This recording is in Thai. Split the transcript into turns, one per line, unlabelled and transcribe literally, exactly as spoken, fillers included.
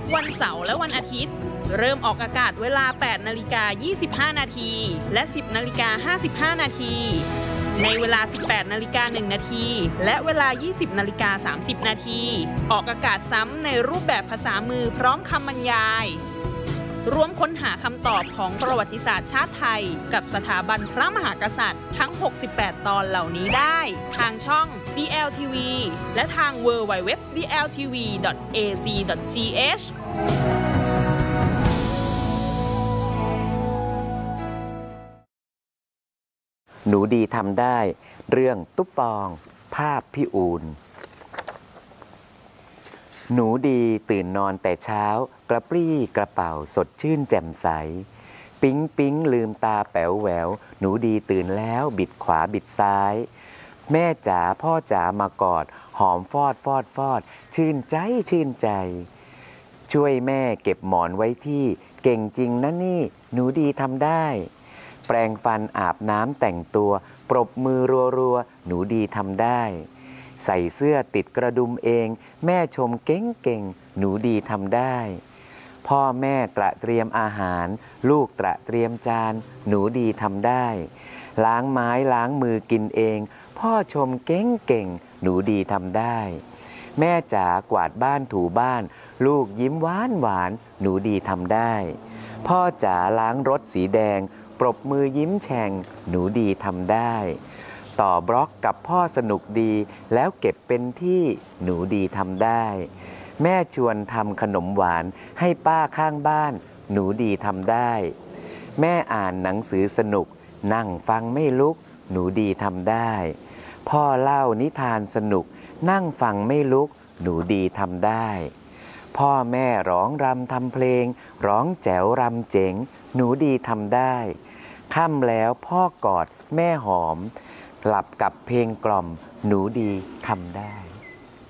วันเสาร์และวันอาทิตย์เริ่มออกอากาศเวลา แปดนาฬิกายี่สิบห้า นาทีและ สิบนาฬิกาห้าสิบห้า นาทีในเวลา สิบแปดนาฬิกาหนึ่ง นาทีและเวลา ยี่สิบนาฬิกาสามสิบ นาทีออกอากาศซ้ำในรูปแบบภาษามือพร้อมคำบรรยายร่วมค้นหาคำตอบของประวัติศาสตร์ชาติไทยกับสถาบันพระมหากษัตริย์ทั้ง หกสิบแปด ตอนเหล่านี้ได้ทางช่อง ดี แอล ที วี และทาง ดับเบิลยู ดับเบิลยู ดับเบิลยู ดอท ดี แอล ที วี ดอท เอ ซี ดอท ที เอช
หนูดีทำได้เรื่องตุ๊ปปองภาพพี่อูนหนูดีตื่นนอนแต่เช้ากระปรี้กระเป๋าสดชื่นแจ่มใสปิ๊งปิ๊งลืมตาแป๋วแหววหนูดีตื่นแล้วบิดขวาบิดซ้ายแม่จ๋าพ่อจ๋ามากอดหอมฟอดฟอดฟอดชื่นใจชื่นใจช่วยแม่เก็บหมอนไว้ที่เก่งจริงนะนี่หนูดีทำได้แปรงฟันอาบน้ำแต่งตัวปรบมือรัวๆหนูดีทำได้ใส่เสื้อติดกระดุมเองแม่ชมเก่งเก่งหนูดีทำได้พ่อแม่ตระเตรียมอาหารลูกตระเตรียมจานหนูดีทำได้ล้างไม้ล้างมือกินเองพ่อชมเก่งเก่งหนูดีทำได้แม่จ๋ากวาดบ้านถูบ้านลูกยิ้มหวานหวานหนูดีทำได้พ่อจ๋าล้างรถสีแดงปรบมือยิ้มแฉ่งหนูดีทำได้ต่อบล็อกกับพ่อสนุกดีแล้วเก็บเป็นที่หนูดีทำได้แม่ชวนทำขนมหวานให้ป้าข้างบ้านหนูดีทำได้แม่อ่านหนังสือสนุกนั่งฟังไม่ลุกหนูดีทำได้พ่อเล่านิทานสนุกนั่งฟังไม่ลุกหนูดีทำได้พ่อแม่ร้องรำทำเพลงร้องแจ๋วรำเจ๋งหนูดีทำได้ค่ำแล้วพ่อกอดแม่หอมหลับกับเพลงกล่อมหนูดีทำได้